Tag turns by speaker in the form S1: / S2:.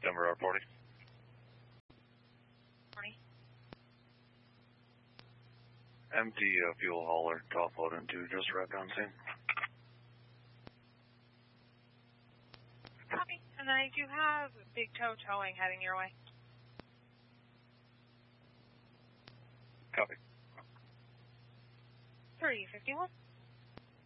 S1: Denver R40. Empty fuel hauler, top load into just right down scene.
S2: Copy. And I do have Big Toe towing heading your way.
S1: Copy.
S2: 3051.